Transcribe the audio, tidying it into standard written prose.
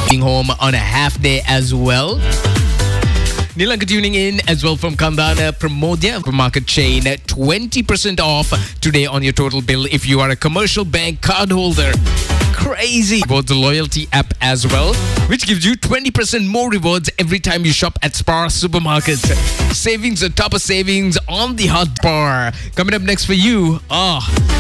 Being home on a half day as well. Nilanka tuning in as well from Kandana Pramodia market chain. 20% off today on your total bill if you are a commercial bank card holder. Crazy. About the loyalty app as well, which gives you 20% more rewards every time you shop at Spar Supermarkets. Savings on top of savings on the hot bar. Coming up next for you,